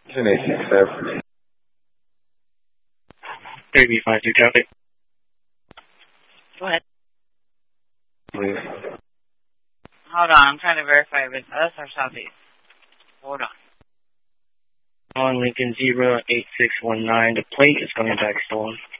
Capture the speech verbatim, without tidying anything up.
It's an A six seven. three B five two, copy. Go ahead. Please. Hold on, I'm trying to verify if it's us or Southeast. Hold on. On Lincoln zero eight six one nine, the plate is coming back stolen.